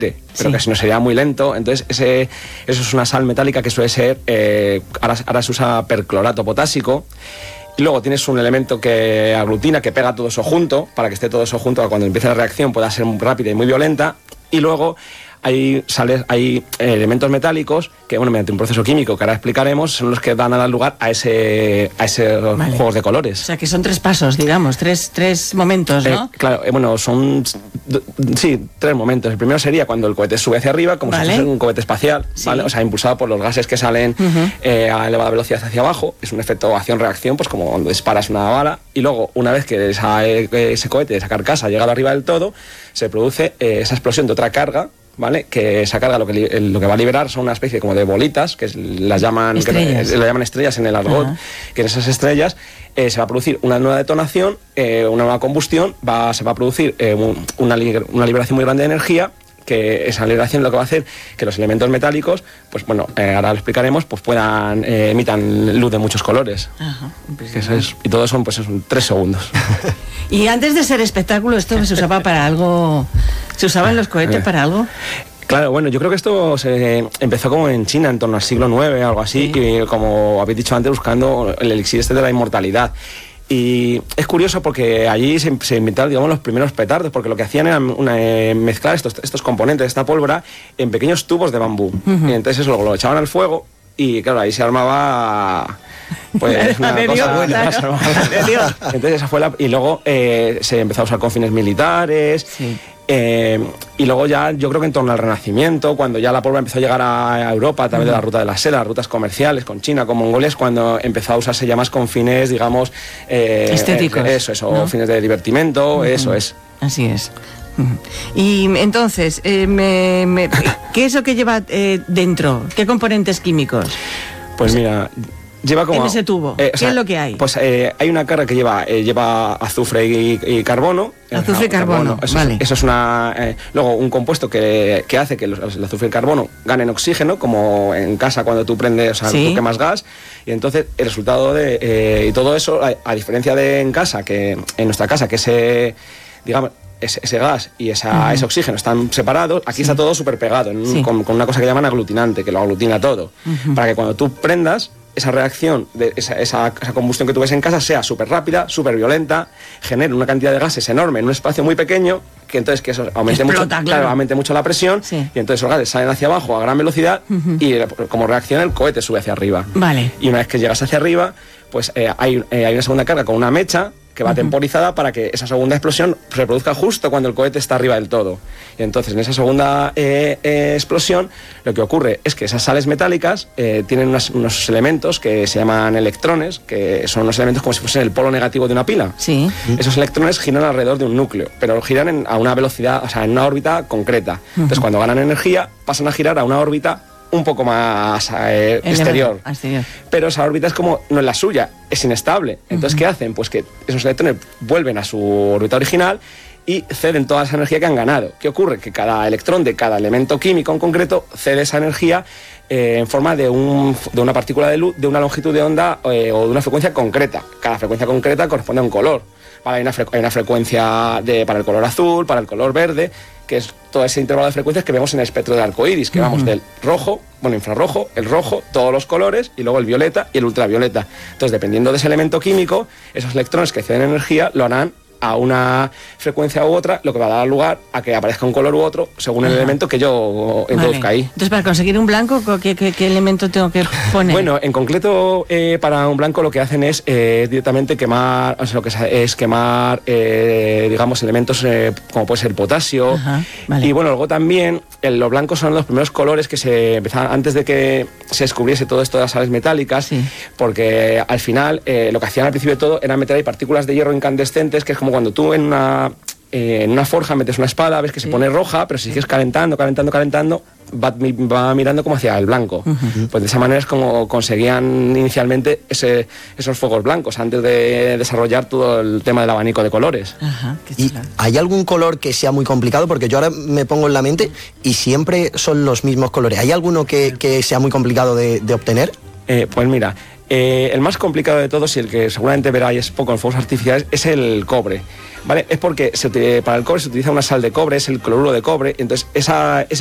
pero que si no sería muy lento. Entonces eso es una sal metálica que suele ser, ahora se usa perclorato potásico. Y luego tienes un elemento que aglutina, que pega todo eso junto, para que esté todo eso junto, cuando empiece la reacción pueda ser muy rápida y muy violenta. Y luego hay elementos metálicos que, mediante un proceso químico que ahora explicaremos, son los que van a dar lugar a ese juegos de colores. O sea, que son 3 pasos, digamos, tres momentos, ¿no? Claro, son 3 momentos. El primero sería cuando el cohete sube hacia arriba, como si fuese un cohete espacial, ¿vale? O sea, impulsado por los gases que salen a elevada velocidad hacia abajo. Es un efecto acción-reacción, pues como cuando disparas una bala. Y luego, una vez que ese cohete, esa carcasa, ha llegado arriba del todo, se produce esa explosión de otra carga, ¿vale? Que esa carga lo que va a liberar son una especie como de bolitas, que las llaman estrellas en el argot, que en esas estrellas se va a producir una nueva detonación, una nueva combustión, se va a producir una liberación muy grande de energía, que esa liberación lo que va a hacer que los elementos metálicos, pues ahora lo explicaremos, pues emitan luz de muchos colores. Y todo son 3 segundos. Y antes de ser espectáculo, ¿esto se usaba para algo? ¿Se usaba en los cohetes para algo? Claro, yo creo que esto se empezó como en China, en torno al siglo IX, algo así, y como habéis dicho antes, buscando el elixir de la inmortalidad. Y es curioso porque allí se inventaron, digamos, los primeros petardos, porque lo que hacían era mezclar estos componentes, esta pólvora, en pequeños tubos de bambú. Y entonces eso lo echaban al fuego y, claro, ahí se armaba... Pues una cosa buena. Entonces esa fue y luego se empezó a usar con fines militares. Y luego ya, yo creo que en torno al Renacimiento, cuando ya la pólvora empezó a llegar a Europa a través de la ruta de la seda, las rutas comerciales con China, con Mongolia, es cuando empezó a usarse ya más con fines, digamos, estéticos, o fines de divertimento, eso es. Así es. Y entonces, ¿qué es lo que lleva dentro? ¿Qué componentes químicos? Pues mira... Lleva como, en ese tubo, ¿qué es lo que hay? Pues hay una carga que lleva azufre y carbono. Azufre y carbono, vale. Eso es luego un compuesto que hace que el azufre y el carbono ganen oxígeno, como en casa cuando tú prendes, tú quemas gas, y entonces el resultado y todo eso, a diferencia de en casa, que en nuestra casa, que ese gas y ese oxígeno están separados, aquí está todo súper pegado, con una cosa que llaman aglutinante, que lo aglutina todo, para que cuando tú prendas, esa reacción, esa combustión que tú ves en casa sea súper rápida, súper violenta, genere una cantidad de gases enorme en un espacio muy pequeño, que entonces que eso aumente mucho la presión, y entonces los gases salen hacia abajo a gran velocidad y como reacción el cohete sube hacia arriba. Vale. Y una vez que llegas hacia arriba, pues hay una segunda carga con una mecha que va temporizada para que esa segunda explosión se produzca justo cuando el cohete está arriba del todo. Y entonces en esa segunda explosión lo que ocurre es que esas sales metálicas tienen unos elementos que se llaman electrones, que son unos elementos como si fuesen el polo negativo de una pila. Sí. Esos electrones giran alrededor de un núcleo, pero giran a una velocidad, o sea, en una órbita concreta. Entonces cuando ganan energía pasan a girar a una órbita un poco más exterior. Pero esa órbita no es la suya, es inestable. Entonces, ¿qué hacen? Pues que esos electrones vuelven a su órbita original y ceden toda esa energía que han ganado. ¿Qué ocurre? Que cada electrón de cada elemento químico en concreto cede esa energía en forma de una partícula de luz de una longitud de onda o de una frecuencia concreta. Cada frecuencia concreta corresponde a un color. Hay una frecuencia para el color azul, para el color verde, que es todo ese intervalo de frecuencias que vemos en el espectro del arco iris, que vamos del rojo, infrarrojo, el rojo, todos los colores, y luego el violeta y el ultravioleta. Entonces, dependiendo de ese elemento químico, esos electrones que ceden energía lo harán a una frecuencia u otra, lo que va a dar lugar a que aparezca un color u otro según el elemento que yo introduzca ahí. Entonces, para conseguir un blanco, ¿qué elemento tengo que poner? Bueno, en concreto, para un blanco lo que hacen es directamente quemar, digamos, elementos como puede ser potasio. Y bueno, luego también los blancos son los primeros colores que se empezaron antes de que se descubriese todo esto de las sales metálicas, porque al final lo que hacían al principio de todo era meter ahí partículas de hierro incandescentes, que es como cuando tú en una forja metes una espada, ves que se pone roja, pero si sigues calentando, va mirando como hacia el blanco. Pues de esa manera es como conseguían inicialmente esos fuegos blancos, antes de desarrollar todo el tema del abanico de colores. ¿Y hay algún color que sea muy complicado? Porque yo ahora me pongo en la mente y siempre son los mismos colores. ¿Hay alguno que sea muy complicado de obtener? Pues mira, El más complicado de todos, y el que seguramente veráis poco en fuegos artificiales, es el cobre, ¿vale? Es porque para el cobre se utiliza una sal de cobre, es el cloruro de cobre, entonces ese